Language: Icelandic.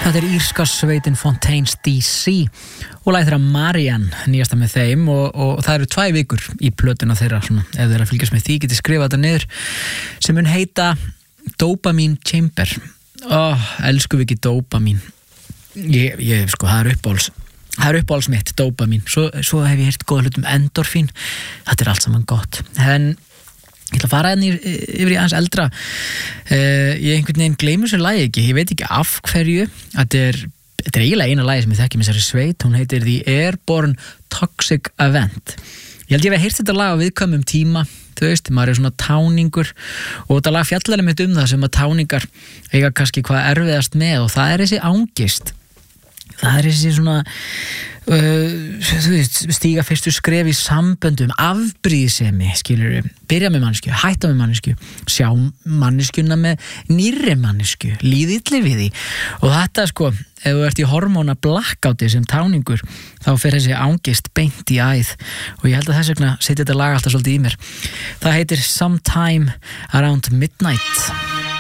Þetta írska sveitin Fontaines DC og lagið þeirra Marianne, nýjasta með þeim og það eru 2 vikur í plötuna þeirra svona, ef þeirra fylgjast með því getið skrifað þetta niður sem mun heita Dopamine Chamber. Elskum við ekki dopamine. Ég sko, það er uppáhalds mitt, dopamine. Svo hef ég heyrt góða hlut endorfín. Þetta er allt saman gott. En ég ætla að fara yfir í aðeins eldra. Ég einhvern veginn gleymur sér lagi ekki. Ég veit ekki af hverju. Þetta er eiginlega eina lagi sem ég þekki með þessari sveit. Hún heitir The Airborne Toxic Event. Ég held ég hef heyrt þetta lag á viðkvæmum tíma. Þú veist, maður er svona táningur og þetta lag fjallar einmitt það sem að táningar eiga kannski hvað erfiðast með og það er þessi ángist. Það er þessi svona þú veist, stíga fyrstu skref í samböndum, afbrýðisemi, skilurðu, byrja með manneskju, hætta með manneskju, sjá manneskjuna með nýrri manneskju, líði illa við því og þetta sko, ef þú ert í hormóna blackouti sem táningur, þá fer þessi ángist beint í æð og ég held að þess vegna setja þetta lag alltaf svolítið í mér. Það heitir Sometime Around Midnight.